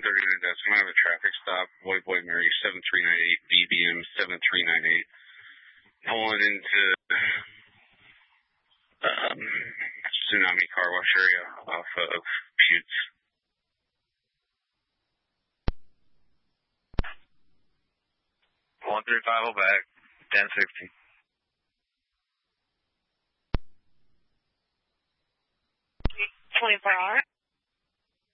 139 deaths. I'm going to have a traffic stop. Boy Mary 7398, BBM 7398. Pulling into Tsunami Car Wash area off of Buttes. One 135 back, 1060. $24.